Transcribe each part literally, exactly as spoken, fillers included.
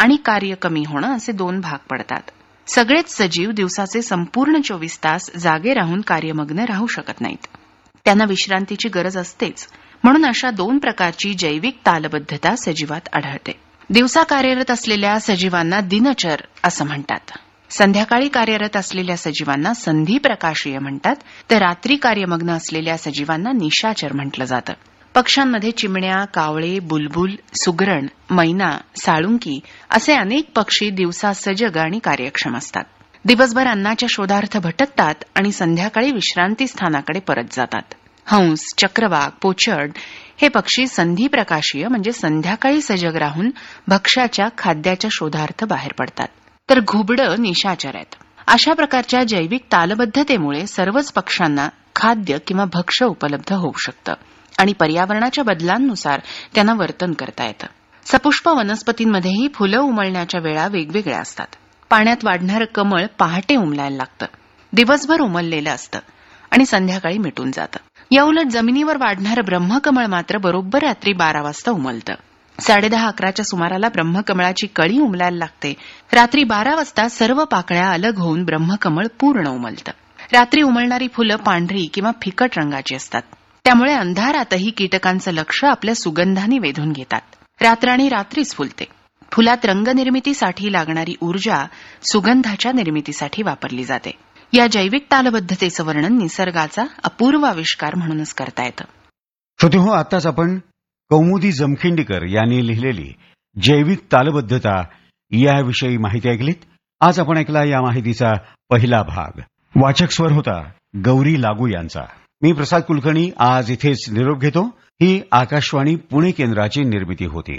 आणि कार्य कमी होणं असे दोन भाग पडतात. सगळेच सजीव दिवसाचे संपूर्ण चोवीस तास जागे राहून कार्यमग्न राहू शकत नाहीत. त्यांना विश्रांतीची गरज असतेच. म्हणून अशा दोन प्रकारची जैविक तालबद्धता सजीवात आढळते. दिवसा कार्यरत असलेल्या सजीवांना दिनचर असं म्हणतात. संध्याकाळी कार्यरत असलेल्या सजीवांना संधी प्रकाशीय म्हणतात, तर रात्री कार्यमग्न असलेल्या सजीवांना निशाचर म्हटलं जातं. पक्ष्यांमध्ये चिमण्या, कावळे, बुलबुल, सुगरण, मैना, साळुंकी असे अनेक पक्षी दिवसा सजग आणि कार्यक्षम असतात. दिवसभर अन्नाच्या शोधार्थ भटकतात आणि संध्याकाळी विश्रांती स्थानाकडे परत जातात. हंस, चक्रवाक, पोचर्ड हे पक्षी संधी प्रकाशीय म्हणजे संध्याकाळी सजग राहून भक्ष्याच्या खाद्याच्या शोधार्थ बाहेर पडतात, तर घुबडं निशाचर आहेत. अशा प्रकारच्या जैविक तालबद्धतेमुळे सर्वच पक्ष्यांना खाद्य किंवा भक्ष्य उपलब्ध होऊ शकतं आणि पर्यावरणाच्या बदलांनुसार त्यांना वर्तन करता येतं. सपुष्प वनस्पतींमध्येही फुलं उमलण्याच्या वेळा वेगवेगळ्या असतात. पाण्यात वाढणारं कमळ पहाटे उमलायला लागतं, दिवसभर उमललेलं असतं आणि संध्याकाळी मिटून जातं. याउलट जमिनीवर वाढणारं ब्रह्मकमळ मात्र बरोबर रात्री बारा वाजता उमलतं. साडेदहा अकराच्या सुमाराला ब्रह्मकमळाची कळी उमलायला लागते. रात्री बारा वाजता सर्व पाकळ्या अलग होऊन ब्रह्मकमळ पूर्ण उमलतं. रात्री उमलणारी फुलं पांढरी किंवा फिकट रंगाची असतात. त्यामुळे अंधारातही कीटकांचं लक्ष आपल्या सुगंधाने वेधून घेतात. रात्राणी रात्रीच फुलते. फुलात रंगनिर्मितीसाठी लागणारी ऊर्जा सुगंधाच्या निर्मितीसाठी वापरली जाते. या जैविक तालबद्धतेचं वर्णन निसर्गाचा अपूर्व आविष्कार म्हणूनच करता येतं. श्रोते हो, आताच आपण कौमुदी जमखिंडीकर यांनी लिहिलेली जैविक तालबद्धता याविषयी माहिती ऐकलीत. आज आपण ऐकला या माहितीचा पहिला भाग. वाचक स्वर होता गौरी लागू यांचा. मी प्रसाद कुलकर्णी आज इथेच निरोप घेतो. ही आकाशवाणी पुणे केंद्राची निर्मिती होती.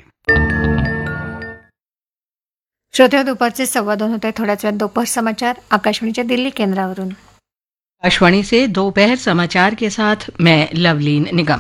श्रोते, दोपहरचे सव्वा दोन होते. थोड्याच वेळात दोपहर समाचार आकाशवाणीच्या दिल्ली केंद्रावरून. आकाशवाणी से दोपहर समाचार के साथ मैं लवलीन निगम.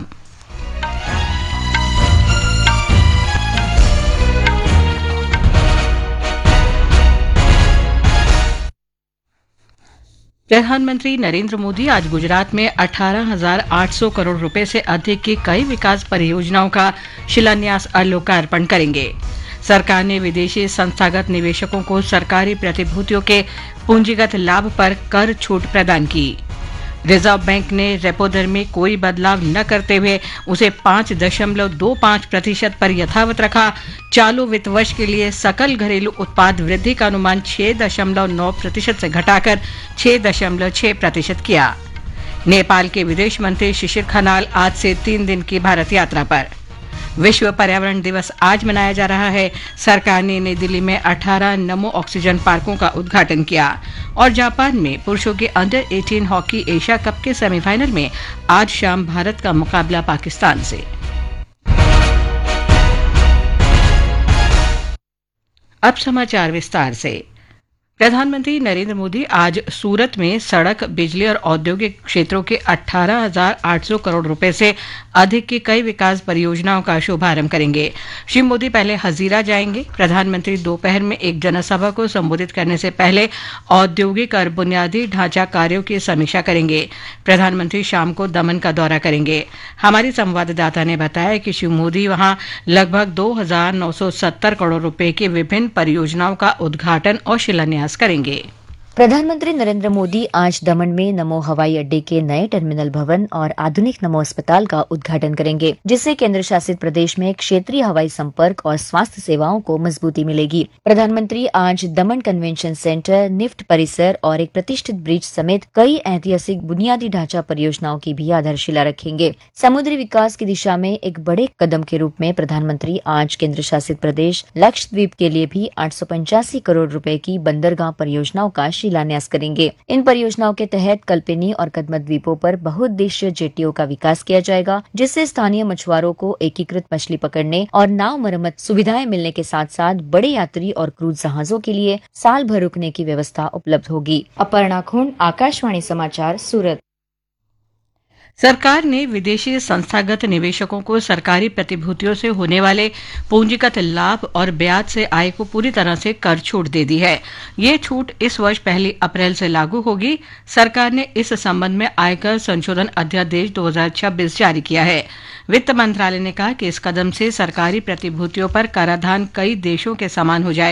प्रधानमंत्री नरेंद्र मोदी आज गुजरात में अठारह हजार आठ सौ करोड़ रुपए से अधिक की कई विकास परियोजनाओं का शिलान्यास और लोकार्पण करेंगे. सरकार ने विदेशी संस्थागत निवेशकों को सरकारी प्रतिभूतियों के पूंजीगत लाभ पर कर छूट प्रदान की. रिजर्व बैंक ने रेपो दर में कोई बदलाव न करते हुए उसे पांच दशमलव दो पांच प्रतिशत पर यथावत रखा. चालू वित्त वर्ष के लिए सकल घरेलू उत्पाद वृद्धि का अनुमान छह दशमलव नौ प्रतिशत से घटाकर छह दशमलव छह प्रतिशत किया. नेपाल के विदेश मंत्री शिशिर खनाल आज से तीन दिन की भारत यात्रा पर. विश्व पर्यावरण दिवस आज मनाया जा रहा है. सरकार ने नई दिल्ली में अठारह नमो ऑक्सीजन पार्कों का उद्घाटन किया. और जापान में पुरुषों के अंडर अठारह हॉकी एशिया कप के सेमीफाइनल में आज शाम भारत का मुकाबला पाकिस्तान से. अब समाचार विस्तार से. प्रधानमंत्री नरेंद्र मोदी आज सूरत में सड़क, बिजली और औद्योगिक क्षेत्रों के अठारह हजार आठ सौ करोड़ रुपए से अधिक की कई विकास परियोजनाओं का शुभारंभ करेंगे. श्री मोदी पहले हजीरा जाएंगे. प्रधानमंत्री दोपहर में एक जनसभा को संबोधित करने से पहले औद्योगिक और बुनियादी ढांचा कार्यों की समीक्षा करेंगे. प्रधानमंत्री शाम को दमन का दौरा करेंगे. हमारी संवाददाता ने बताया कि श्री मोदी वहां लगभग दो हजार नौ सौ सत्तर करोड़ रुपए की विभिन्न परियोजनाओं का उद्घाटन और शिलान्यास करेंगे. प्रधानमंत्री नरेंद्र मोदी आज दमन में नमो हवाई अड्डे के नए टर्मिनल भवन और आधुनिक नमो अस्पताल का उद्घाटन करेंगे, जिससे केंद्र शासित प्रदेश में क्षेत्रीय हवाई संपर्क और स्वास्थ्य सेवाओं को मजबूती मिलेगी. प्रधानमंत्री आज दमन कन्वेंशन सेंटर, निफ्ट परिसर और एक प्रतिष्ठित ब्रिज समेत कई ऐतिहासिक बुनियादी ढांचा परियोजनाओं की भी आधारशिला रखेंगे. समुद्री विकास की दिशा में एक बड़े कदम के रूप में प्रधानमंत्री आज केंद्र शासित प्रदेश लक्षद्वीप के लिए भी आठ सौ पंचासी करोड़ रुपए की बंदरगाह परियोजनाओं का शिलान्यास करेंगे. इन परियोजनाओं के तहत कल्पेनी और कदमत द्वीपों पर बहुउद्देशीय जेटियों का विकास किया जाएगा, जिससे स्थानीय मछुआरों को एकीकृत मछली पकड़ने और नाव मरम्मत सुविधाएं मिलने के साथ साथ बड़े यात्री और क्रूज जहाजों के लिए साल भर रुकने की व्यवस्था उपलब्ध होगी. अपर्णा खुंड, आकाशवाणी समाचार, सूरत. सरकार ने विदेशी संस्थागत निवेशकों को सरकारी प्रतिभूतियों से होने वाले पूंजीगत लाभ और ब्याज से आय को पूरी तरह से कर छूट दे दी है. ये छूट इस वर्ष पहली अप्रैल से लागू होगी. सरकार ने इस संबंध में आयकर संशोधन अध्यादेश दो हजार छब्बीस जारी किया है. वित्त मंत्रालय ने कहा कि इस कदम से सरकारी प्रतिभूतियों पर कराधान कई देशों के समान हो जाएगा.